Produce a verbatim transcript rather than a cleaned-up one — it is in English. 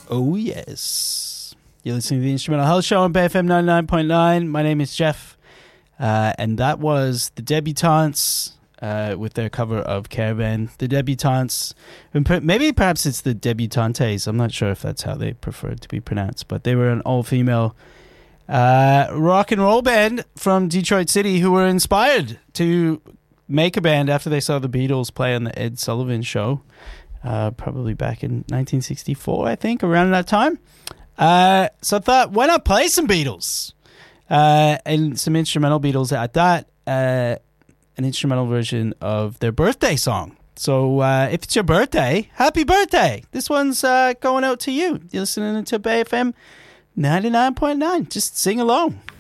Oh, yes. You're listening to the Instrumental Health Show on Bay F M ninety-nine point nine. My name is Jeff, uh, and that was the Debutantes uh, with their cover of Caravan. The Debutantes, maybe perhaps it's the Debutantes. I'm not sure if that's how they prefer it to be pronounced, but they were an all-female uh, rock and roll band from Detroit City who were inspired to make a band after they saw the Beatles play on the Ed Sullivan Show. Uh, probably back in nineteen sixty-four, I think, around that time. Uh, so I thought, why not play some Beatles? Uh, and some instrumental Beatles at that. Uh, an instrumental version of their birthday song. So uh, if it's your birthday, happy birthday. This one's uh, going out to you. You're listening to Bay F M ninety-nine point nine. Just sing along.